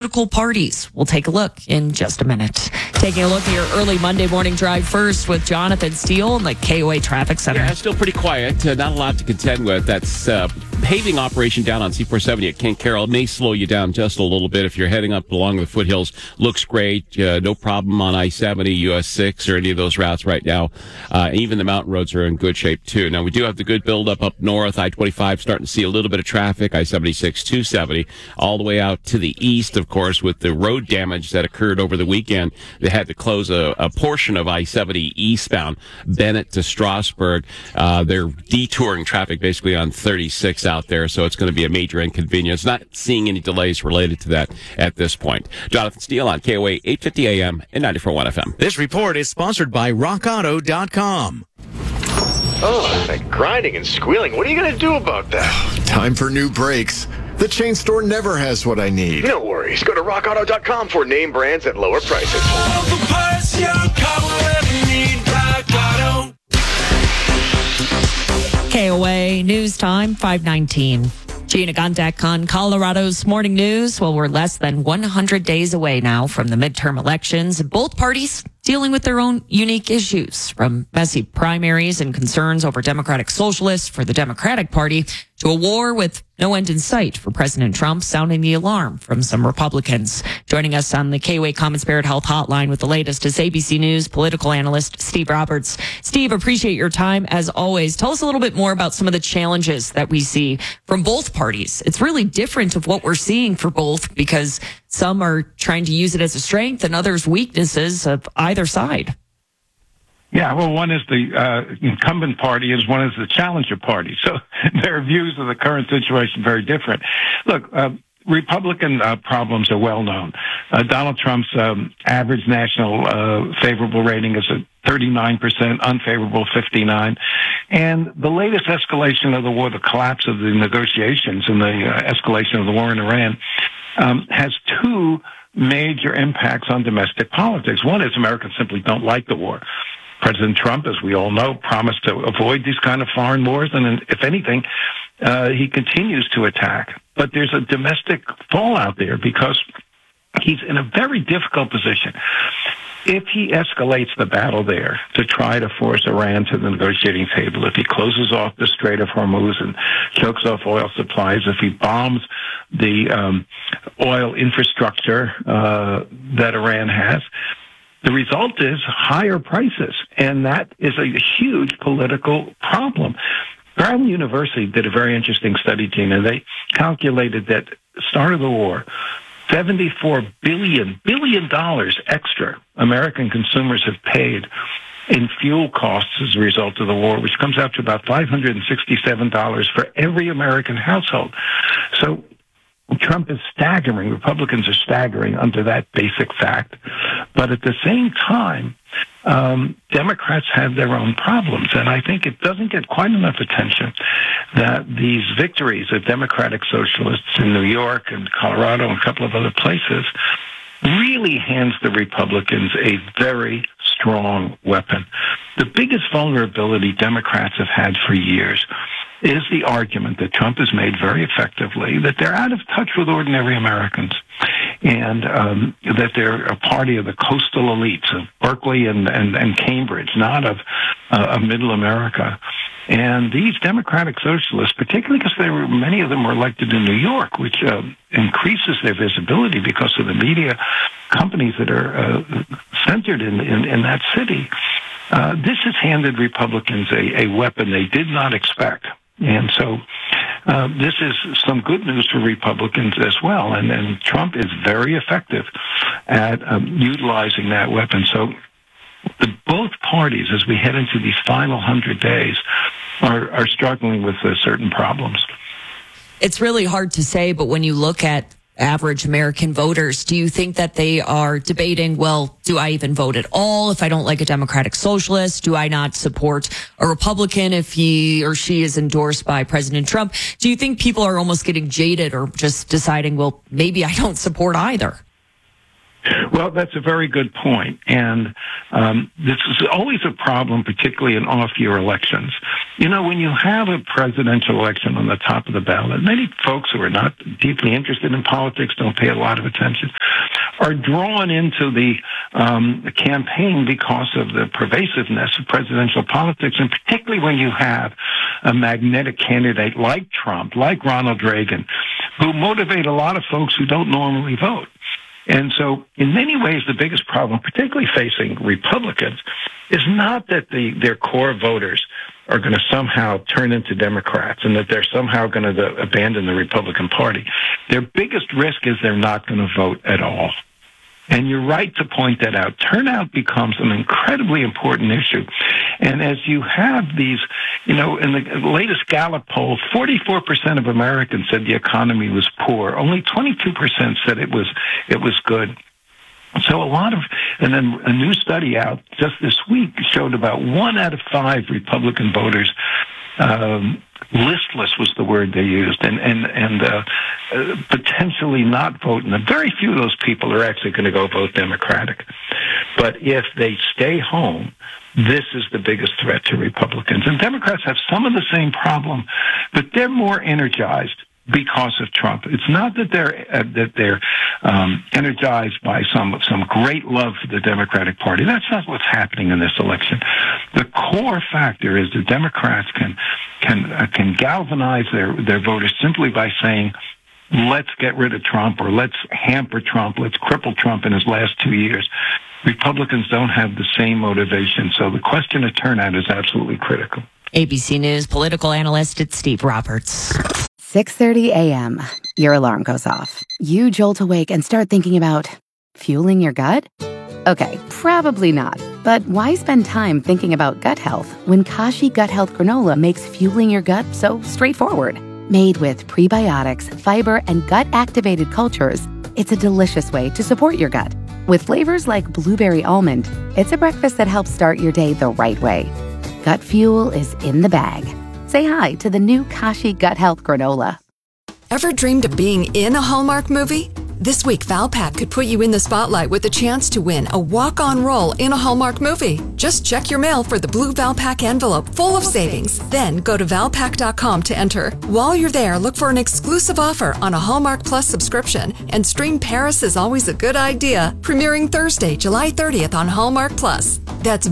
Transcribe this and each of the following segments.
political parties. We'll take a look in just a minute. Taking a look at your early Monday morning drive first with Jonathan Steele in the KOA Traffic Center. Yeah, still pretty quiet. Not a lot to contend with. That's paving operation down on C470 at Kent Carroll. It may slow you down just a little bit if you're heading up along the foothills. Looks great. No problem on I-70, US 6, or any of those routes right now. Even the mountain roads are in good shape, too. Now, we do have the good buildup up north. I-25 starting to see a little bit of traffic. I-76, 270, all the way out to the east, of course, with the road damage that occurred over the weekend. They had to close a portion of I-70 eastbound, Bennett to Strasburg. They're detouring traffic basically on 36 out there, so it's going to be a major inconvenience. Not seeing any delays related to that at this point. Jonathan Steele on KOA 850 AM and 94.1 FM. This report is sponsored by RockAuto.com. Oh, that grinding and squealing. What are you going to do about that? Time for new brakes. The chain store never has what I need. No worries. Go to RockAuto.com for name brands at lower prices. All the parts your car will ever need. Rock Auto. KOA News Time, 5:19. Gina Gondek on Colorado's Morning News. Well, we're less than 100 days away now from the midterm elections. Both parties dealing with their own unique issues, from messy primaries and concerns over Democratic Socialists for the Democratic Party to a war with no end in sight for President Trump, sounding the alarm from some Republicans. Joining us on the KOA Common Spirit Health Hotline with the latest is ABC News political analyst Steve Roberts. Steve, appreciate your time as always. Tell us a little bit more about some of the challenges that we see from both parties. It's really different of what we're seeing for both because some are trying to use it as a strength and others weaknesses of either side. Yeah, well, one is the incumbent party, and one is the challenger party. So their views of the current situation are very different. Look, Republican problems are well known. Donald Trump's average national favorable rating is at 39%, unfavorable 59%. And the latest escalation of the war, the collapse of the negotiations and the escalation of the war in Iran, has two major impacts on domestic politics. One is Americans simply don't like the war. President Trump, as we all know, promised to avoid these kind of foreign wars, and if anything, he continues to attack. But there's a domestic fallout there because he's in a very difficult position. If he escalates the battle there to try to force Iran to the negotiating table, if he closes off the Strait of Hormuz and chokes off oil supplies, if he bombs the oil infrastructure that Iran has, the result is higher prices, and that is a huge political problem. Brown University did a very interesting study, Gina. They calculated that at the start of the war, $74 billion extra American consumers have paid in fuel costs as a result of the war, which comes out to about $567 for every American household. So Trump is staggering. Republicans are staggering under that basic fact. But at the same time, Democrats have their own problems. And I think it doesn't get quite enough attention that these victories of Democratic Socialists in New York and Colorado and a couple of other places really hands the Republicans a very strong weapon. The biggest vulnerability Democrats have had for years is the argument that Trump has made very effectively that they're out of touch with ordinary Americans and that they're a party of the coastal elites of Berkeley and Cambridge, not of middle America. And these Democratic Socialists, particularly because many of them were elected in New York, which increases their visibility because of the media companies that are centered in that city, this has handed Republicans a weapon they did not expect. And so this is some good news for Republicans as well. And Trump is very effective at utilizing that weapon. So both parties, as we head into these final 100 days, are struggling with certain problems. It's really hard to say, but when you look at average American voters, do you think that they are debating, well, do I even vote at all if I don't like a Democratic Socialist? Do I not support a Republican if he or she is endorsed by President Trump? Do you think people are almost getting jaded or just deciding, well, maybe I don't support either? Well, that's a very good point. And this is always a problem, particularly in off-year elections. You know, when you have a presidential election on the top of the ballot, many folks who are not deeply interested in politics, don't pay a lot of attention, are drawn into the campaign because of the pervasiveness of presidential politics, and particularly when you have a magnetic candidate like Trump, like Ronald Reagan, who motivate a lot of folks who don't normally vote. And so, in many ways, the biggest problem, particularly facing Republicans, is not that their core voters are going to somehow turn into Democrats and that they're somehow going to abandon the Republican Party. Their biggest risk is they're not going to vote at all. And you're right to point that out. Turnout becomes an incredibly important issue. And as you have these, you know, in the latest Gallup poll, 44% of Americans said the economy was poor. Only 22% said it was good. So and then a new study out just this week showed about 1 out of 5 Republican voters, listless was the word they used, and potentially not vote. And very few of those people are actually going to go vote Democratic. But if they stay home, this is the biggest threat to Republicans. And Democrats have some of the same problem, but they're more energized because of Trump. It's not that they're energized by some great love for the Democratic Party. That's not what's happening in this election. The core factor is the Democrats can galvanize their voters simply by saying, let's get rid of Trump, or let's hamper Trump, let's cripple Trump in his last 2 years. Republicans don't have the same motivation, so the question of turnout is absolutely critical. ABC News political analyst, it's Steve Roberts. 6:30 a.m. Your alarm goes off. You jolt awake and start thinking about fueling your gut? Okay, probably not. But why spend time thinking about gut health when Kashi Gut Health Granola makes fueling your gut so straightforward? Made with prebiotics, fiber, and gut-activated cultures, it's a delicious way to support your gut. With flavors like blueberry almond, it's a breakfast that helps start your day the right way. Gut fuel is in the bag. Say hi to the new Kashi Gut Health Granola. Ever dreamed of being in a Hallmark movie? This week, Valpak could put you in the spotlight with the chance to win a walk-on role in a Hallmark movie. Just check your mail for the blue Valpak envelope full of savings. Then go to Valpak.com to enter. While you're there, look for an exclusive offer on a Hallmark Plus subscription and stream Paris is Always a Good Idea, premiering Thursday, July 30th on Hallmark Plus. That's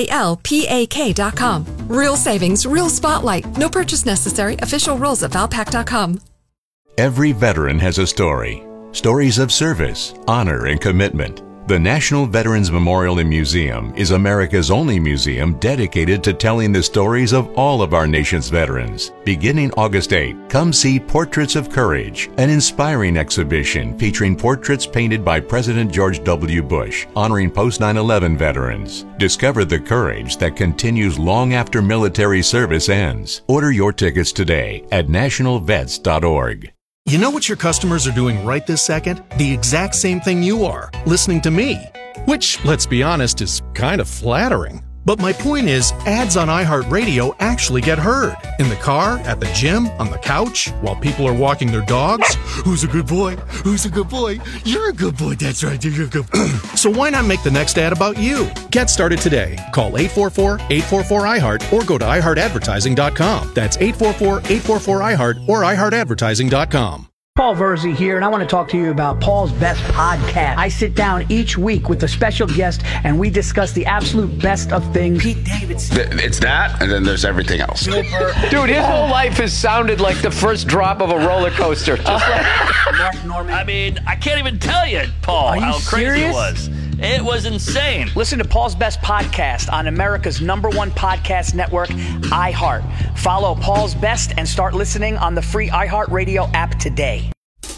VALPAK.com. Real savings, real spotlight. No purchase necessary. Official rules at Valpak.com. Every veteran has a story. Stories of service, honor, and commitment. The National Veterans Memorial and Museum is America's only museum dedicated to telling the stories of all of our nation's veterans. Beginning August 8, come see Portraits of Courage, an inspiring exhibition featuring portraits painted by President George W. Bush, honoring post-9/11 veterans. Discover the courage that continues long after military service ends. Order your tickets today at nationalvets.org. You know what your customers are doing right this second? The exact same thing you are, listening to me. Which, let's be honest, is kind of flattering. But my point is, ads on iHeartRadio actually get heard. In the car, at the gym, on the couch, while people are walking their dogs. Who's a good boy? Who's a good boy? You're a good boy. That's right. You're a good boy. So why not make the next ad about you? Get started today. Call 844-844-iHeart or go to iHeartAdvertising.com. That's 844-844-iHeart or iHeartAdvertising.com. Paul Verzi here, and I want to talk to you about Paul's Best Podcast. I sit down each week with a special guest, and we discuss the absolute best of things. Pete Davidson. It's that, and then there's everything else. Dude, his whole life has sounded like the first drop of a roller coaster. Just like Mark Norman. I mean, I can't even tell you, Paul, how crazy it was. It was insane. Listen to Paul's Best Podcast on America's #1 podcast network, iHeart. Follow Paul's Best and start listening on the free iHeartRadio app today.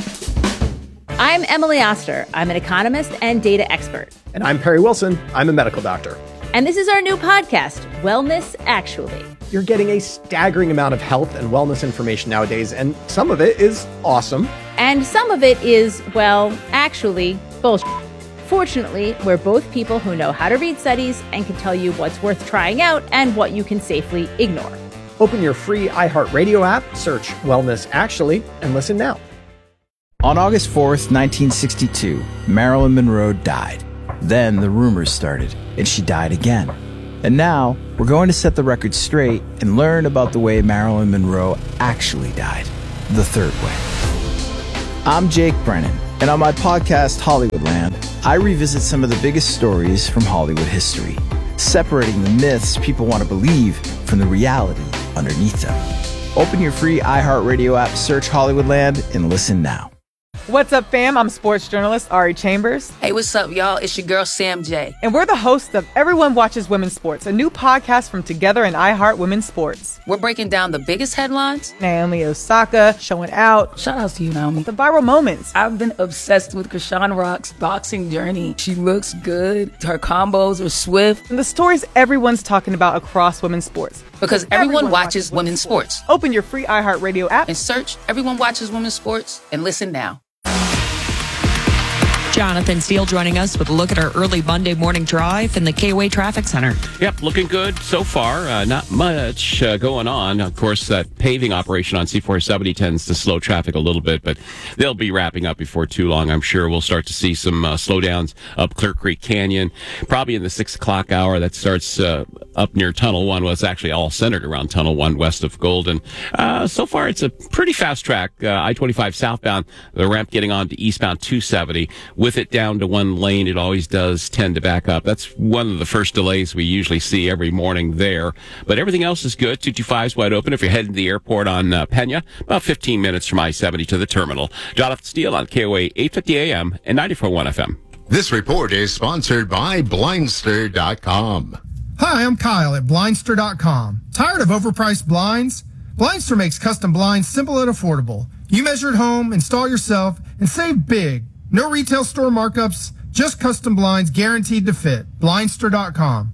I'm Emily Oster. I'm an economist and data expert. And I'm Perry Wilson. I'm a medical doctor. And this is our new podcast, Wellness Actually. You're getting a staggering amount of health and wellness information nowadays, and some of it is awesome. And some of it is, well, actually, bullshit. Fortunately, we're both people who know how to read studies and can tell you what's worth trying out and what you can safely ignore. Open your free iHeartRadio app, search Wellness Actually, and listen now. On August 4th, 1962, Marilyn Monroe died. Then the rumors started, and she died again. And now, we're going to set the record straight and learn about the way Marilyn Monroe actually died. The third way. I'm Jake Brennan, and on my podcast, Hollywoodland, I revisit some of the biggest stories from Hollywood history, separating the myths people want to believe from the reality underneath them. Open your free iHeartRadio app, search Hollywoodland, and listen now. What's up, fam? I'm sports journalist Ari Chambers. Hey, what's up, y'all? It's your girl, Sam J. And we're the hosts of Everyone Watches Women's Sports, a new podcast from Together and iHeart Women's Sports. We're breaking down the biggest headlines. Naomi Osaka showing out. Shout out to you, Naomi. The viral moments. I've been obsessed with Krishan Rock's boxing journey. She looks good. Her combos are swift. And the stories everyone's talking about across women's sports. Because everyone watches women's sports. Open your free iHeartRadio app and search Everyone Watches Women's Sports and listen now. Jonathan Steele joining us with a look at our early Monday morning drive in the KOA Traffic Center. Yep, looking good so far. Not much going on. Of course, that paving operation on C-470 tends to slow traffic a little bit, but they'll be wrapping up before too long. I'm sure we'll start to see some slowdowns up Clear Creek Canyon, probably in the 6 o'clock hour. That starts up near Tunnel 1. Well, it's actually all centered around Tunnel 1 west of Golden. So far, it's a pretty fast track. I-25 southbound, the ramp getting on to eastbound 270. With it down to one lane, it always does tend to back up. That's one of the first delays we usually see every morning there. But everything else is good. 225 is wide open if you're heading to the airport on Pena. About 15 minutes from I-70 to the terminal. Jonathan Steele on KOA 850 AM and 94.1 FM. This report is sponsored by Blindster.com. Hi, I'm Kyle at Blindster.com. Tired of overpriced blinds? Blindster makes custom blinds simple and affordable. You measure at home, install yourself, and save big. No retail store markups, just custom blinds guaranteed to fit. Blindster.com.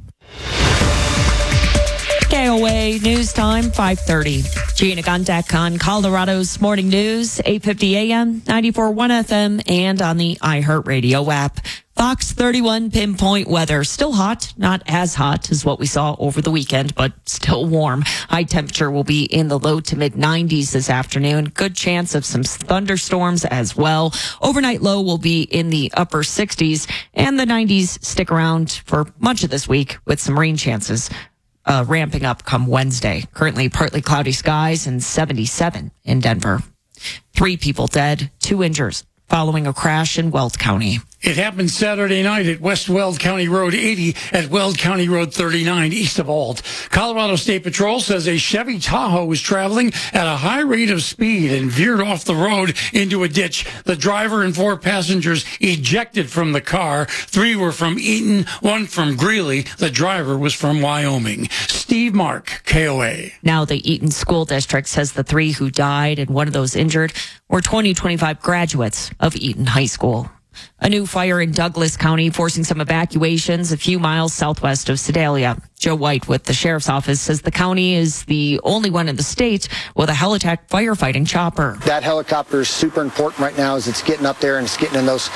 KOA News Time, 5:30. Gina Gundak on Colorado's Morning News, 850 AM, 94.1 FM, and on the iHeartRadio app. Fox 31 pinpoint weather. Still hot, not as hot as what we saw over the weekend, but still warm. High temperature will be in the low to mid 90s this afternoon. Good chance of some thunderstorms as well. Overnight low will be in the upper 60s, and the 90s stick around for much of this week with some rain chances ramping up come Wednesday. Currently partly cloudy skies and 77 in Denver. 3 people dead, 2 injured following a crash in Weld County. It happened Saturday night at West Weld County Road 80 at Weld County Road 39 east of Ault. Colorado State Patrol says a Chevy Tahoe was traveling at a high rate of speed and veered off the road into a ditch. The driver and 4 passengers ejected from the car. 3 were from Eaton, 1 from Greeley. The driver was from Wyoming. Steve Mark, KOA. Now the Eaton School District says the 3 who died and 1 of those injured were 2025 graduates of Eaton High School. A new fire in Douglas County forcing some evacuations a few miles southwest of Sedalia. Joe White with the sheriff's office says the county is the only one in the state with a Helitech firefighting chopper. That helicopter is super important right now as it's getting up there and it's getting in those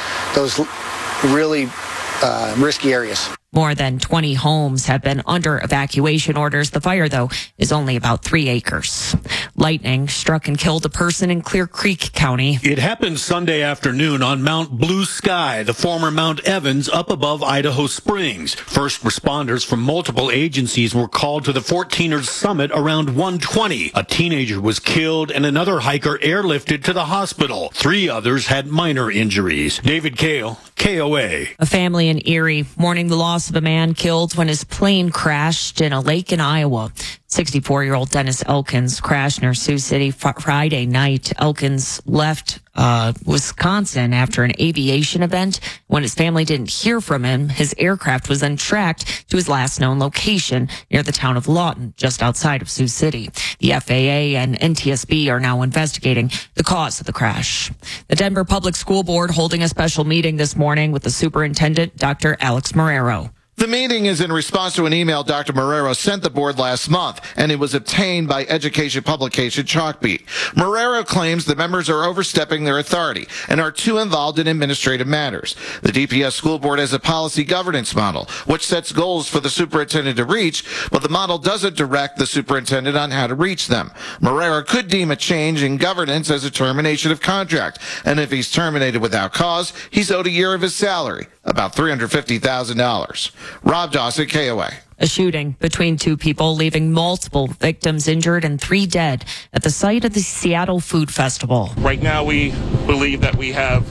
really risky areas. More than 20 homes have been under evacuation orders. The fire, though, is only about 3 acres. Lightning struck and killed a person in Clear Creek County. It happened Sunday afternoon on Mount Blue Sky, the former Mount Evans, up above Idaho Springs. First responders from multiple agencies were called to the 14ers summit around 1:20. A teenager was killed and another hiker airlifted to the hospital. 3 others had minor injuries. David Kale, KOA. A family in Erie mourning the loss of a man killed when his plane crashed in a lake in Iowa. 64-year-old Dennis Elkins crashed near Sioux City Friday night. Elkins left Wisconsin after an aviation event. When his family didn't hear from him, his aircraft was then tracked to his last known location near the town of Lawton, just outside of Sioux City. The FAA and NTSB are now investigating the cause of the crash. The Denver Public School Board holding a special meeting this morning with the superintendent, Dr. Alex Marrero. The meeting is in response to an email Dr. Marrero sent the board last month, and it was obtained by education publication Chalkbeat. Marrero claims the members are overstepping their authority and are too involved in administrative matters. The DPS school board has a policy governance model, which sets goals for the superintendent to reach, but the model doesn't direct the superintendent on how to reach them. Marrero could deem a change in governance as a termination of contract, and if he's terminated without cause, he's owed a year of his salary, about $350,000. Rob Dawson, KOA. A shooting between two people, leaving multiple victims injured and 3 dead at the site of the Seattle Food Festival. Right now, we believe that we have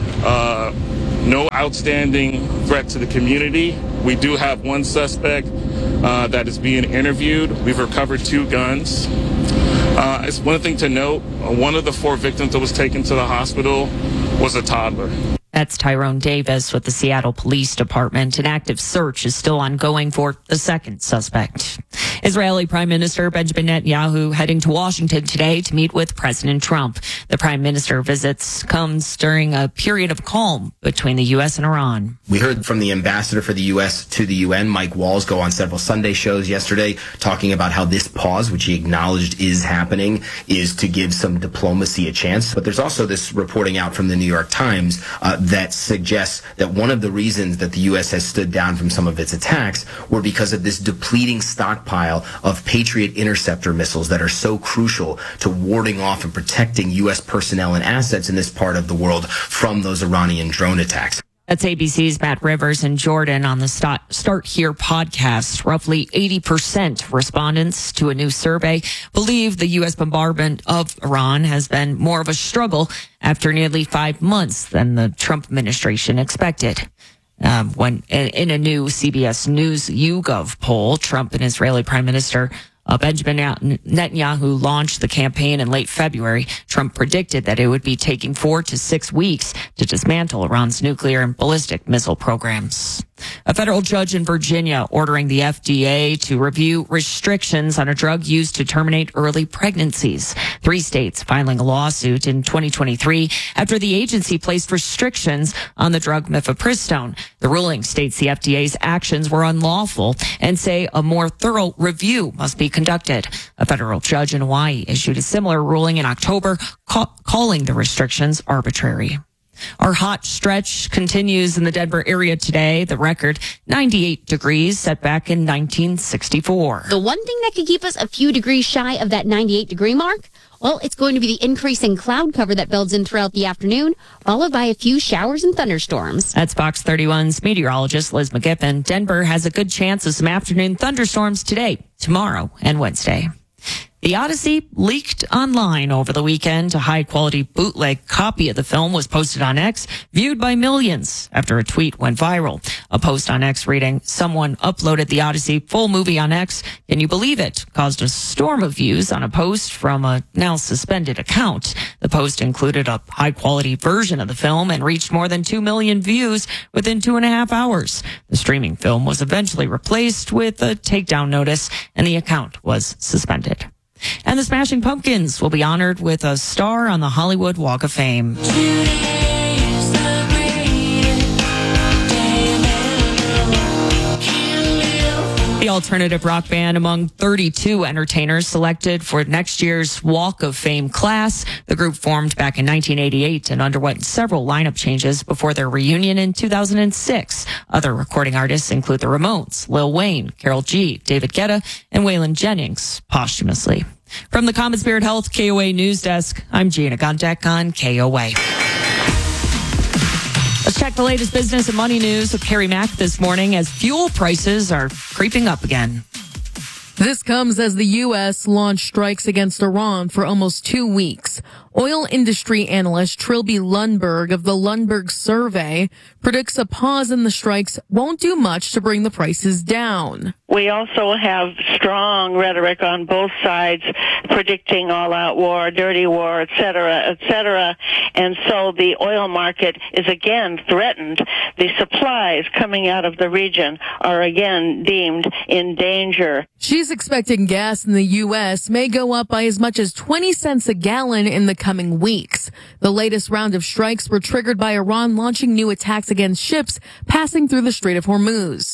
no outstanding threat to the community. We do have one suspect that is being interviewed. We've recovered 2 guns. It's one thing to note, one of the 4 victims that was taken to the hospital was a toddler. That's Tyrone Davis with the Seattle Police Department. An active search is still ongoing for the second suspect. Israeli Prime Minister Benjamin Netanyahu heading to Washington today to meet with President Trump. The Prime Minister visits comes during a period of calm between the U.S. and Iran. We heard from the ambassador for the U.S. to the UN, Mike Walls, go on several Sunday shows yesterday talking about how this pause, which he acknowledged is happening, is to give some diplomacy a chance. But there's also this reporting out from the New York Times that suggests that one of the reasons that the U.S. has stood down from some of its attacks were because of this depleting stockpile of Patriot interceptor missiles that are so crucial to warding off and protecting U.S. personnel and assets in this part of the world from those Iranian drone attacks. That's ABC's Matt Rivers in Jordan on the Start Here podcast. Roughly 80% respondents to a new survey believe the U.S. bombardment of Iran has been more of a struggle after nearly 5 months than the Trump administration expected. When in a new CBS News YouGov poll, Trump and Israeli Prime Minister Benjamin Netanyahu launched the campaign in late February. Trump predicted that it would be taking 4 to 6 weeks to dismantle Iran's nuclear and ballistic missile programs. A federal judge in Virginia ordering the FDA to review restrictions on a drug used to terminate early pregnancies. 3 states filing a lawsuit in 2023 after the agency placed restrictions on the drug mifepristone. The ruling states the FDA's actions were unlawful and say a more thorough review must be conducted. A federal judge in Hawaii issued a similar ruling in October, calling the restrictions arbitrary. Our hot stretch continues in the Denver area today. The record 98 degrees set back in 1964. The one thing that could keep us a few degrees shy of that 98 degree mark, well, it's going to be the increasing cloud cover that builds in throughout the afternoon, followed by a few showers and thunderstorms. That's Fox 31's meteorologist Liz McGiffin. Denver has a good chance of some afternoon thunderstorms today, tomorrow, and Wednesday. The Odyssey leaked online over the weekend. A high-quality bootleg copy of the film was posted on X, viewed by millions after a tweet went viral. A post on X reading, "Someone uploaded the Odyssey full movie on X. Can you believe it?" caused a storm of views on a post from a now suspended account. The post included a high-quality version of the film and reached more than 2 million views within 2.5 hours. The streaming film was eventually replaced with a takedown notice, and the account was suspended. And the Smashing Pumpkins will be honored with a star on the Hollywood Walk of Fame. The alternative rock band among 32 entertainers selected for next year's Walk of Fame class. The group formed back in 1988 and underwent several lineup changes before their reunion in 2006. Other recording artists include the Ramones, Lil Wayne, Karol G, David Guetta, and Waylon Jennings posthumously. From the Common Spirit Health KOA News Desk, I'm Gina Gondek on KOA. Let's check the latest business and money news with Carrie Mack this morning as fuel prices are creeping up again. This comes as the U.S. launched strikes against Iran for almost 2 weeks. Oil industry analyst Trilby Lundberg of the Lundberg Survey predicts a pause in the strikes won't do much to bring the prices down. We also have strong rhetoric on both sides predicting all-out war, dirty war, et cetera, and so the oil market is again threatened. The supplies coming out of the region are again deemed in danger. She's expecting gas in the U.S. may go up by as much as 20 cents a gallon in the coming weeks. The latest round of strikes were triggered by Iran launching new attacks against ships passing through the Strait of Hormuz.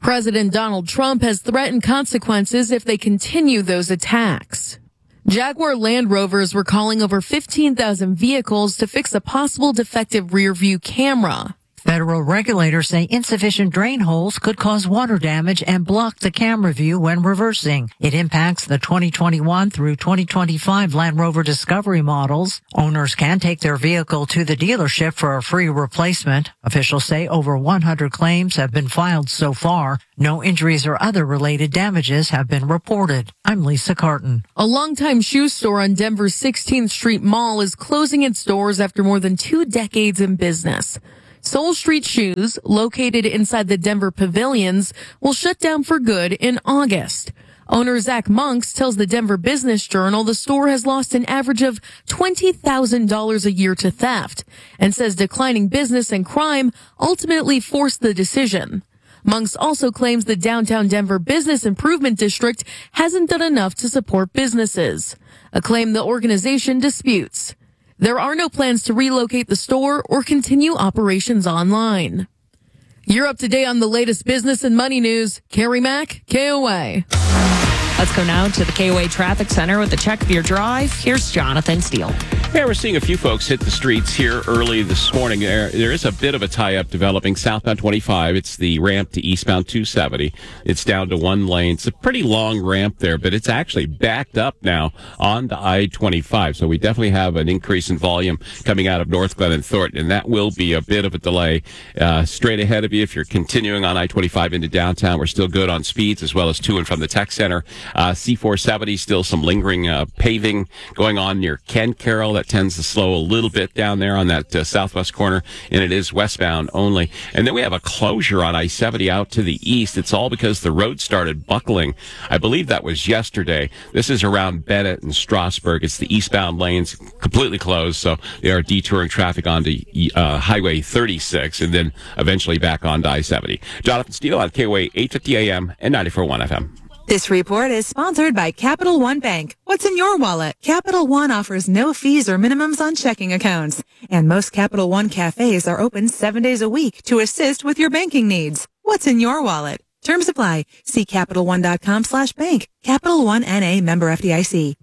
President Donald Trump has threatened consequences if they continue those attacks. Jaguar Land Rovers were calling over 15,000 vehicles to fix a possible defective rear-view camera. Federal regulators say insufficient drain holes could cause water damage and block the camera view when reversing. It impacts the 2021 through 2025 Land Rover Discovery models. Owners can take their vehicle to the dealership for a free replacement. Officials say over 100 claims have been filed so far. No injuries or other related damages have been reported. I'm Lisa Carton. A longtime shoe store on Denver's 16th Street Mall is closing its doors after more than 2 decades in business. Soul Street Shoes, located inside the Denver Pavilions, will shut down for good in August. Owner Zach Monks tells the Denver Business Journal the store has lost an average of $20,000 a year to theft and says declining business and crime ultimately forced the decision. Monks also claims the downtown Denver Business Improvement District hasn't done enough to support businesses, a claim the organization disputes. There are no plans to relocate the store or continue operations online. You're up to date on the latest business and money news. Carrie Mack, KOA. Let's go now to the KOA Traffic Center with a check of your drive. Here's Jonathan Steele. Yeah, we're seeing a few folks hit the streets here early this morning. There is a bit of a tie-up developing southbound 25. It's the ramp to eastbound 270. It's down to one lane. It's a pretty long ramp there, but it's actually backed up now on to I-25. So we definitely have an increase in volume coming out of North Glen and Thornton, and that will be a bit of a delay. Straight ahead of you, if you're continuing on I-25 into downtown, we're still good on speeds as well as to and from the tech center. C-470, still some lingering paving going on near Ken Carroll. That tends to slow a little bit down there on that southwest corner, and it is westbound only. And then we have a closure on I-70 out to the east. It's all because the road started buckling. I believe that was yesterday. This is around Bennett and Strasburg. It's the eastbound lanes completely closed, so they are detouring traffic onto Highway 36 and then eventually back onto I-70. Jonathan Steele on KOA 850 AM and 94.1 FM. This report is sponsored by Capital One Bank. What's in your wallet? Capital One offers no fees or minimums on checking accounts. And most Capital One cafes are open 7 days a week to assist with your banking needs. What's in your wallet? Terms apply. See CapitalOne.com/bank. Capital One N.A. member FDIC.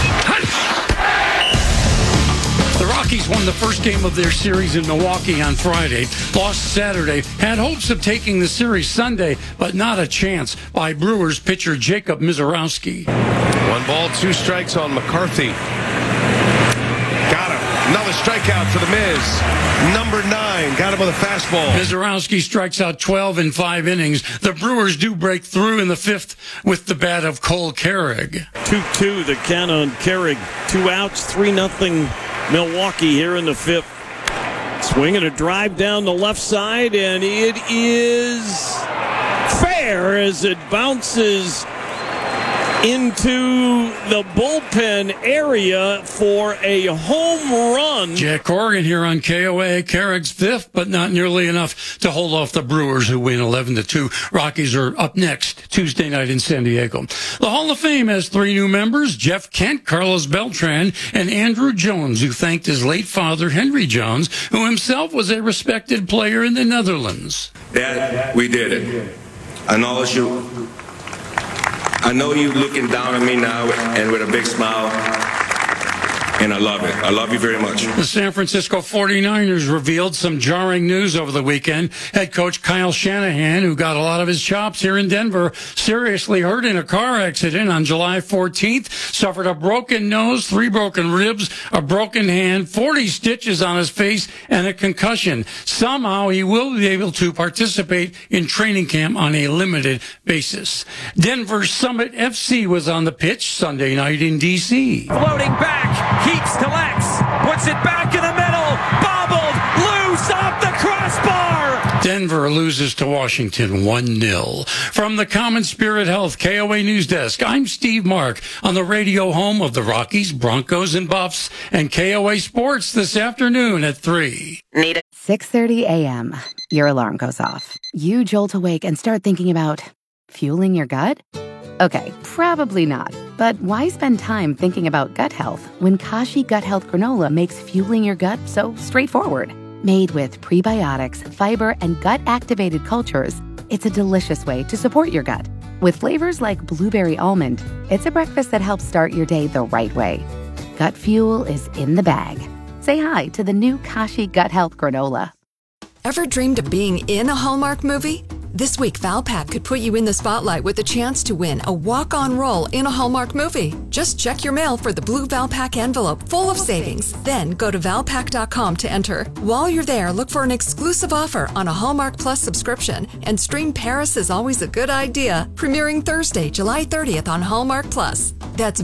The Rockies won the first game of their series in Milwaukee on Friday, lost Saturday, had hopes of taking the series Sunday, but not a chance by Brewers pitcher Jacob Misiorowski. 1 ball, 2 strikes on McCarthy. Got him. Another strikeout for the Miz. Number 9. Got him with a fastball. Misiorowski strikes out 12 in 5 innings. The Brewers do break through in the 5th with the bat of Cole Carrig. 2-2 the count on Carrig. 2 outs, 3-0 Milwaukee here in the 5th. Swinging a drive down the left side, and it is fair as it bounces into the bullpen area for a home run. Jack Corrigan here on KOA. Carrick's 5th, but not nearly enough to hold off the Brewers, who win 11-2. Rockies are up next Tuesday night in San Diego. The Hall of Fame has 3 new members: Jeff Kent, Carlos Beltran, and Andrew Jones, who thanked his late father, Henry Jones, who himself was a respected player in the Netherlands. Dad, we did it. I know you looking down at me now and with a big smile, and I love it. I love you very much. The San Francisco 49ers revealed some jarring news over the weekend. Head coach Kyle Shanahan, who got a lot of his chops here in Denver, seriously hurt in a car accident on July 14th, suffered a broken nose, 3 broken ribs, a broken hand, 40 stitches on his face, and a concussion. Somehow he will be able to participate in training camp on a limited basis. Denver Summit FC was on the pitch Sunday night in D.C. Floating back. Keeps to Lex, puts it back in the middle, bobbled, loose off the crossbar. Denver loses to Washington 1-0. From the Common Spirit Health KOA News Desk, I'm Steve Mark on the radio home of the Rockies, Broncos, and Buffs, and KOA Sports this afternoon at 3. 6:30 a.m. Your alarm goes off. You jolt awake and start thinking about fueling your gut? Okay, probably not. But why spend time thinking about gut health when Kashi Gut Health Granola makes fueling your gut so straightforward? Made with prebiotics, fiber, and gut-activated cultures, It's a delicious way to support your gut. With flavors like blueberry almond, it's a breakfast that helps start your day the right way. Gut Fuel is in the bag. Say hi to the new Kashi Gut Health Granola. Ever dreamed of being in a Hallmark movie? This week, Valpak could put you in the spotlight with the chance to win a walk-on role in a Hallmark movie. Just check your mail for the blue Valpak envelope full of savings. Then go to Valpak.com to enter. While you're there, look for an exclusive offer on a Hallmark Plus subscription and stream Paris is Always a Good Idea, premiering Thursday, July 30th on Hallmark Plus. That's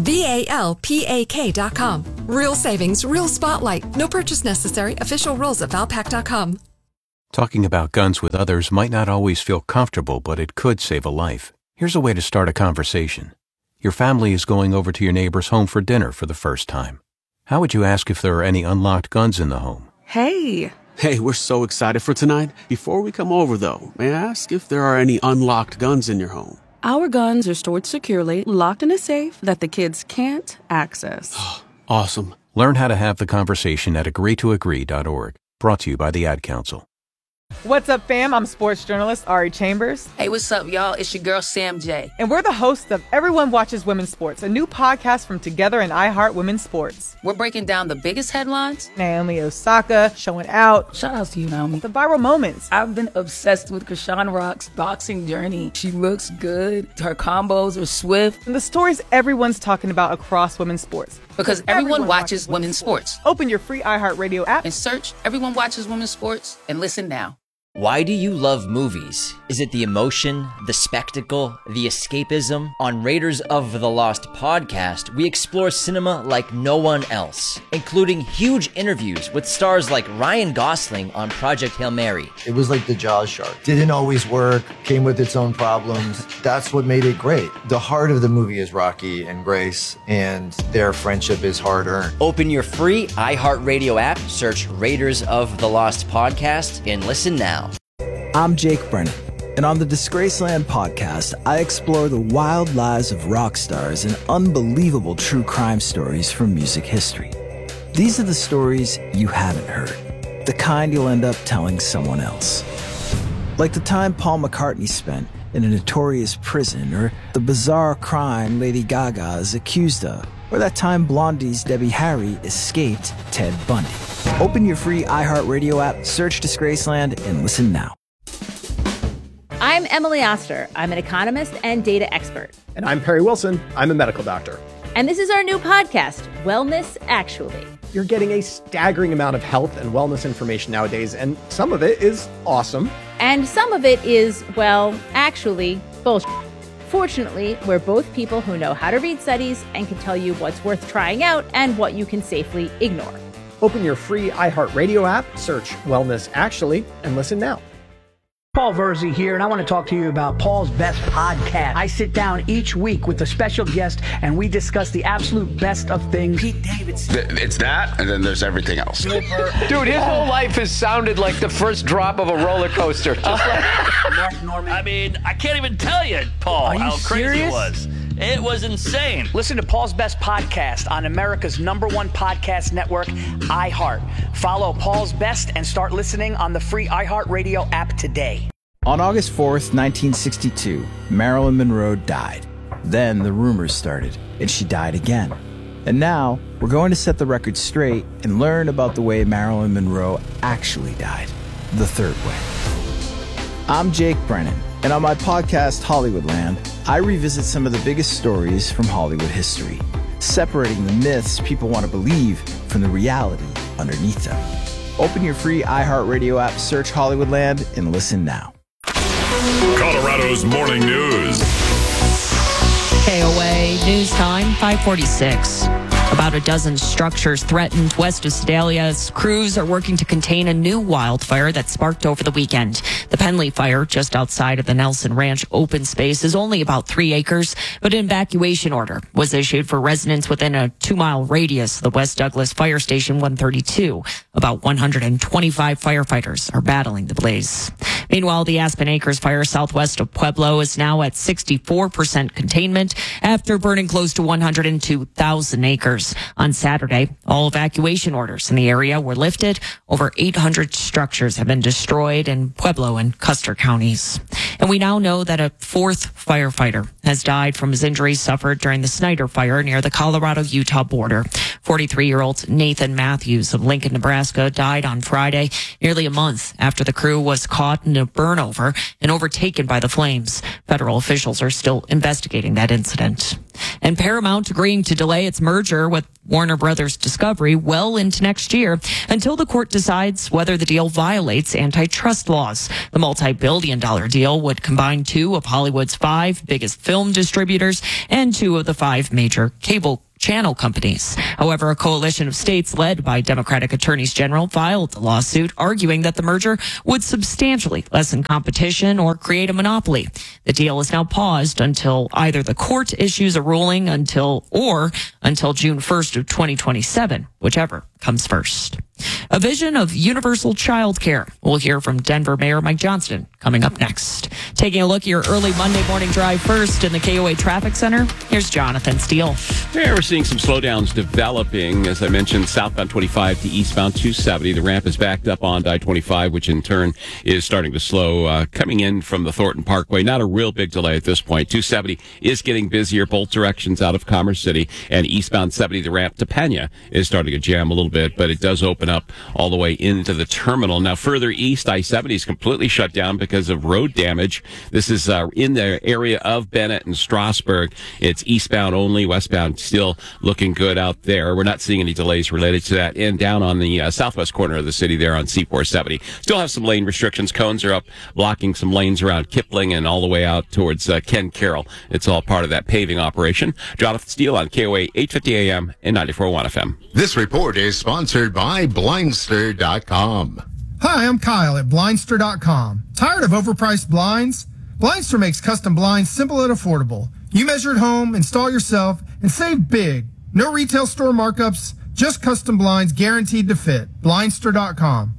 VALPAK.com. Real savings, real spotlight. No purchase necessary. Official rules at Valpak.com. Talking about guns with others might not always feel comfortable, but it could save a life. Here's a way to start a conversation. Your family is going over to your neighbor's home for dinner for the first time. How would you ask if there are any unlocked guns in the home? Hey, we're so excited for tonight. Before we come over, though, may I ask if there are any unlocked guns in your home? Our guns are stored securely, locked in a safe that the kids can't access. Awesome. Learn how to have the conversation at agreetoagree.org. Brought to you by the Ad Council. What's up, fam? I'm sports journalist Ari Chambers. Hey, what's up, y'all? It's your girl, Sam J. And we're the hosts of Everyone Watches Women's Sports, a new podcast from Together and iHeart Women's Sports. We're breaking down the biggest headlines. Naomi Osaka showing out. Shout out to you, Naomi. The viral moments. I've been obsessed with Krishan Rock's boxing journey. She looks good. Her combos are swift. And the stories everyone's talking about across women's sports. Because everyone watches women's sports. Open your free iHeartRadio app and search Everyone Watches Women's Sports and listen now. Why do you love movies? Is it the emotion, the spectacle, the escapism? On Raiders of the Lost podcast, we explore cinema like no one else, including huge interviews with stars like Ryan Gosling on Project Hail Mary. It was like the Jaws shark. Didn't always work, came with its own problems. That's what made it great. The heart of the movie is Rocky and Grace, and their friendship is hard-earned. Open your free iHeartRadio app, search Raiders of the Lost podcast, and listen now. I'm Jake Brennan, and on the Disgraceland podcast, I explore the wild lives of rock stars and unbelievable true crime stories from music history. These are the stories you haven't heard, the kind you'll end up telling someone else. Like the time Paul McCartney spent in a notorious prison, or the bizarre crime Lady Gaga is accused of, or that time Blondie's Debbie Harry escaped Ted Bundy. Open your free iHeartRadio app, search Disgraceland, and listen now. I'm Emily Oster. I'm an economist and data expert. And I'm Perry Wilson. I'm a medical doctor. And this is our new podcast, Wellness Actually. You're getting a staggering amount of health and wellness information nowadays, and some of it is awesome. And some of it is, well, actually, bullshit. Fortunately, we're both people who know how to read studies and can tell you what's worth trying out and what you can safely ignore. Open your free iHeartRadio app, search Wellness Actually, and listen now. Paul Verzi here, and I want to talk to you about Paul's Best Podcast. I sit down each week with a special guest, and we discuss the absolute best of things. Pete Davidson. It's that, and then there's everything else. Dude, his whole life has sounded like the first drop of a roller coaster. Just like Mark Norman. I mean, I can't even tell you, Paul, how crazy it was. It was insane. Listen to Paul's Best Podcast on America's #1 podcast network, iHeart. Follow Paul's Best and start listening on the free iHeartRadio app today. On August 4th, 1962, Marilyn Monroe died. Then the rumors started, and she died again. And now, we're going to set the record straight and learn about the way Marilyn Monroe actually died, the third way. I'm Jake Brennan, and on my podcast, Hollywoodland, I revisit some of the biggest stories from Hollywood history, separating the myths people want to believe from the reality underneath them. Open your free iHeartRadio app, search Hollywoodland, and listen now. Colorado's Morning News. KOA News Time, 546. About a dozen structures threatened west of Sedalia as crews are working to contain a new wildfire that sparked over the weekend. The Penley fire, just outside of the Nelson Ranch open space, is only about 3 acres, but an evacuation order was issued for residents within a 2-mile radius of the West Douglas Fire Station 132. About 125 firefighters are battling the blaze. Meanwhile, the Aspen Acres fire southwest of Pueblo is now at 64% containment after burning close to 102,000 acres. On Saturday, all evacuation orders in the area were lifted. Over 800 structures have been destroyed in Pueblo and Custer counties. And we now know that a fourth firefighter has died from his injuries suffered during the Snyder fire near the Colorado-Utah border. 43-year-old Nathan Matthews of Lincoln, Nebraska, died on Friday, nearly a month after the crew was caught in a burnover and overtaken by the flames. Federal officials are still investigating that incident. And Paramount agreeing to delay its merger with Warner Brothers Discovery well into next year until the court decides whether the deal violates antitrust laws. The multi-billion-dollar deal would combine two of Hollywood's 5 biggest film distributors and 2 of the 5 major cable channel companies. However, a coalition of states led by Democratic attorneys general filed the lawsuit, arguing that the merger would substantially lessen competition or create a monopoly. The deal is now paused until either the court issues a ruling until June 1st of 2027, whichever comes first. A vision of universal child care. We'll hear from Denver Mayor Mike Johnston coming up next. Taking a look at your early Monday morning drive first in the KOA Traffic Center, here's Jonathan Steele. Yeah, we're seeing some slowdowns developing. As I mentioned, southbound 25 to eastbound 270. The ramp is backed up on I-25, which in turn is starting to slow. Coming in from the Thornton Parkway, not a real big delay at this point. 270 is getting busier both directions out of Commerce City, and eastbound 70, the ramp to Pena is starting to jam a little bit, but it does open up all the way into the terminal. Now, further east, I-70 is completely shut down because of road damage. This is in the area of Bennett and Strasburg. It's eastbound only, westbound still looking good out there. We're not seeing any delays related to that. And down on the southwest corner of the city there on C470, still have some lane restrictions. Cones are up, blocking some lanes around Kipling and all the way out towards Ken Carroll. It's all part of that paving operation. Jonathan Steele on KOA 850 AM and 94.1 FM. This report is sponsored by Blindster.com. Hi, I'm Kyle at Blindster.com. Tired of overpriced blinds? Blindster makes custom blinds simple and affordable. You measure at home, install yourself, and save big. No retail store markups, just custom blinds guaranteed to fit. Blindster.com.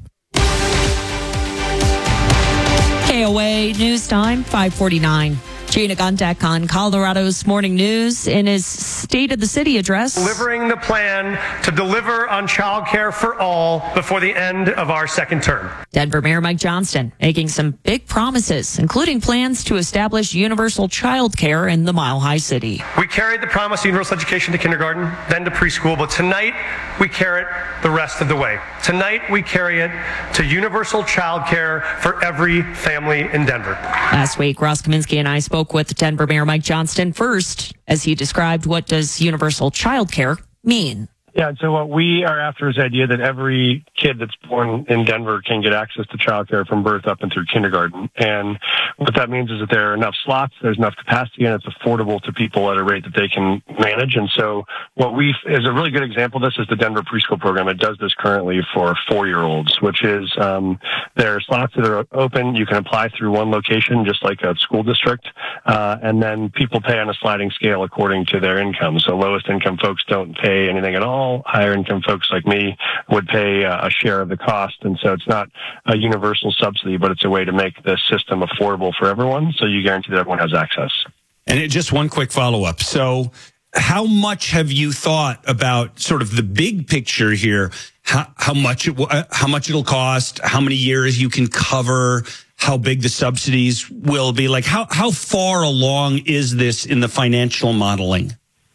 KOA News Time, 5:49. Gina Guntek on Colorado's Morning News in his State of the City address. Delivering the plan to deliver on child care for all before the end of our second term. Denver Mayor Mike Johnston making some big promises, including plans to establish universal child care in the Mile High City. We carried the promise of universal education to kindergarten, then to preschool, but tonight we carry it the rest of the way. Tonight we carry it to universal child care for every family in Denver. Last week, Ross Kaminsky and I spoke with Denver Mayor Mike Johnston first as he described what does universal child care mean. Yeah, and so what we are after is the idea that every kid that's born in Denver can get access to childcare from birth up and through kindergarten. And what that means is that there are enough slots, there's enough capacity, and it's affordable to people at a rate that they can manage. And so what we is a really good example of this is the Denver preschool program. It does this currently for 4-year-olds, which is there are slots that are open. You can apply through one location, just like a school district, and then people pay on a sliding scale according to their income. So lowest income folks don't pay anything at all. Higher income folks like me would pay a share of the cost. And so it's not a universal subsidy, but it's a way to make the system affordable for everyone. So you guarantee that everyone has access. And just one quick follow-up. So how much have you thought about sort of the big picture here? How much it'll cost, how many years you can cover, how big the subsidies will be? Like how far along is this in the financial modeling?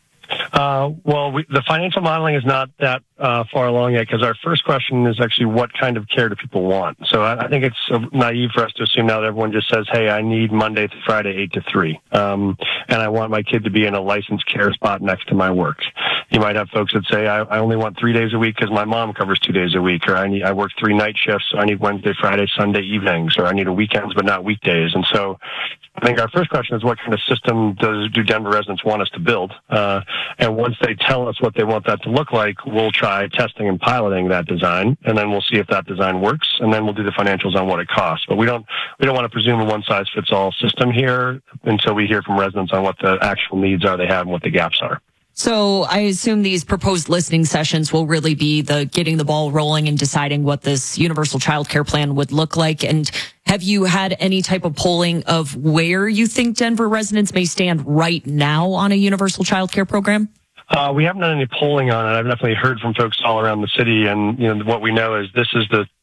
The financial modeling is not that far along yet, because our first question is actually what kind of care do people want? So I think it's naive for us to assume now that everyone just says, hey, I need Monday through Friday 8 to 3, and I want my kid to be in a licensed care spot next to my work. You might have folks that say, I only want 3 days a week because my mom covers 2 days a week, or I work 3 night shifts, so I need Wednesday, Friday, Sunday evenings, or I need a weekends but not weekdays. And so I think our first question is what kind of system do Denver residents want us to build? And once they tell us what they want that to look like, we'll try testing and piloting that design, and then we'll see if that design works, and then we'll do the financials on what it costs. But we don't want to presume a one-size-fits-all system here until we hear from residents on what the actual needs are they have and what the gaps are. So I assume these proposed listening sessions will really be the getting the ball rolling and deciding what this universal child care plan would look like. And have you had any type of polling of where you think Denver residents may stand right now on a universal child care program? We haven't done any polling on it. I've definitely heard from folks all around the city, and what we know is this is the